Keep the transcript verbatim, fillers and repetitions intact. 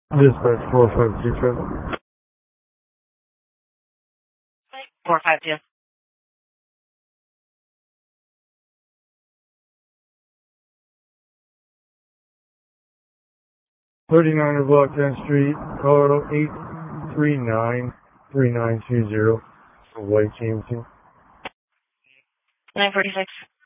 Dispatch four five two seven. four five two. thirty-nine of Block ten Street, Colorado eight three nine three nine two zero. White G M C. nine forty-six.